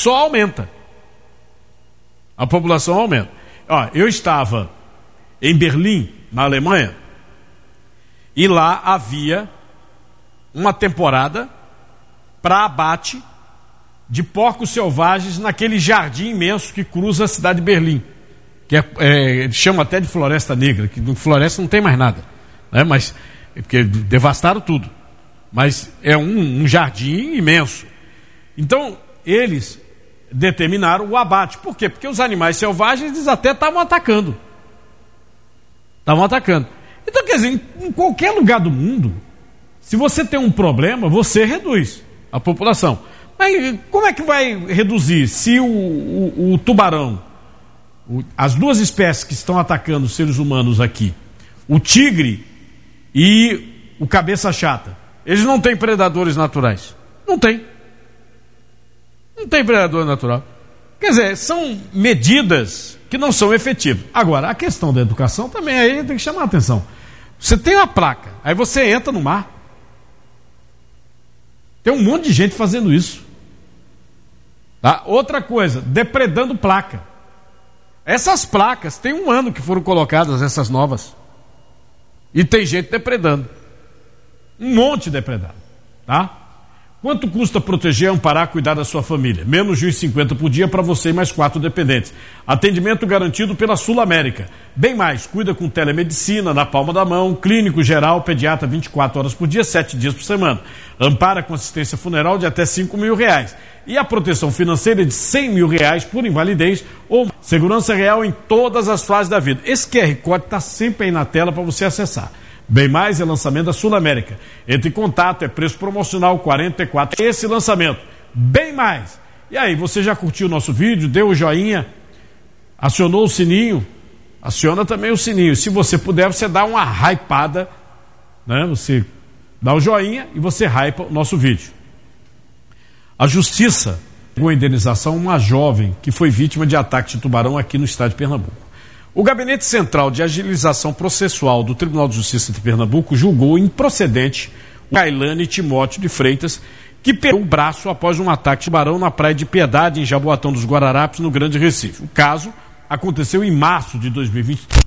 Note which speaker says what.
Speaker 1: só aumenta. A população aumenta. Ó, eu estava em Berlim, na Alemanha, e lá havia uma temporada para abate de porcos selvagens naquele jardim imenso que cruza a cidade de Berlim, que chama até de Floresta Negra, que no floresta não tem mais nada, né? Mas porque devastaram tudo, mas é um jardim imenso. Então eles determinaram o abate. Por quê? Porque os animais selvagens eles até estavam atacando. Então, quer dizer, em qualquer lugar do mundo, se você tem um problema, você reduz a população. Mas como é que vai reduzir se o tubarão, as duas espécies que estão atacando os seres humanos aqui, o tigre e o cabeça chata, eles não têm predadores naturais? Não tem predador natural. Quer dizer, são medidas que não são efetivas. Agora, a questão da educação também aí tem que chamar a atenção. Você tem uma placa, aí você entra no mar. Tem um monte de gente fazendo isso. Tá? Outra coisa, depredando placa. Essas placas, tem 1 ano que foram colocadas, essas novas. E tem gente depredando. Um monte depredado. Tá? Quanto custa proteger, amparar, cuidar da sua família? Menos de R$1,50 por dia para você e mais 4 dependentes. Atendimento garantido pela Sul América. Bem mais, cuida com telemedicina, na palma da mão, clínico geral, pediatra 24 horas por dia, 7 dias por semana. Ampara com assistência funeral de até R$5.000. E a proteção financeira de R$100.000 por invalidez ou segurança real em todas as fases da vida. Esse QR Code está sempre aí na tela para você acessar. Bem mais é lançamento da Sul América. Entre em contato, é preço promocional 44. Esse lançamento, bem mais. E aí, você já curtiu o nosso vídeo? Deu o joinha? Acionou o sininho? Aciona também o sininho. Se você puder, você dá uma hypada, né? Você dá o joinha e você hypa o nosso vídeo. A Justiça deu a indenização a uma jovem que foi vítima de ataque de tubarão aqui no estado de Pernambuco. O Gabinete Central de Agilização Processual do Tribunal de Justiça de Pernambuco julgou improcedente o Cailane Timóteo de Freitas, que perdeu o braço após um ataque de tubarão na Praia de Piedade, em Jaboatão dos Guararapes, no Grande Recife. O caso aconteceu em março de 2023.